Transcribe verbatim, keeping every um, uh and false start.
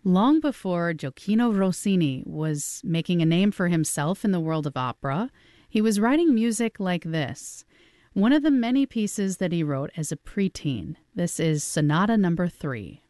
Long before Gioacchino Rossini was making a name for himself in the world of opera, he was writing music like this. One of the many pieces that he wrote as a preteen. This is Sonata Number Three.